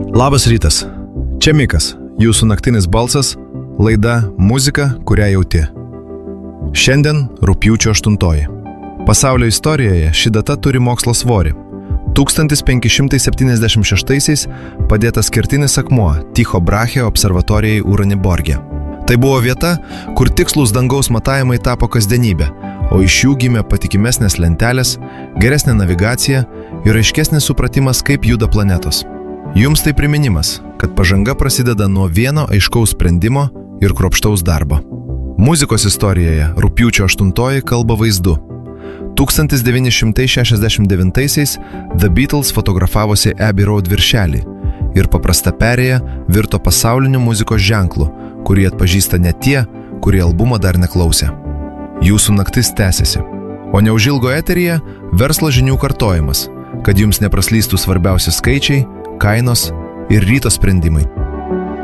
Labas rytas. Čia Mikas, jūsų naktinis balsas, laida Muzika, kurią jauti. Šiandien rugpjūčio 8. Pasaulio istorijoje ši data turi mokslo svorį. 1576 padėtas kertinis akmuo Tycho Brahe observatorijai Uraniborge. Tai buvo vieta, kur tikslūs dangaus matavimai tapo kasdienybė, o iš jų gimė patikimesnės lentelės, geresnė navigacija ir aiškesnis supratimas, kaip juda planetos. Jums tai priminimas, kad pažanga prasideda nuo vieno aiškaus sprendimo ir kruopštaus darbo. Muzikos istorijoje rugpjūčio 8 kalba vaizdu. 1969-aisiais The Beatles fotografavosi Abbey Road viršelį ir paprasta perėja virto pasauliniu muzikos ženklu, kurį atpažįsta ne tie, kurie albumo dar neklausė. Jūsų naktis tęsiasi, o neužilgo eteryje verslo žinių kartojimas, kad jums nepraslystų svarbiausi skaičiai, kainos ir ryto sprendimai.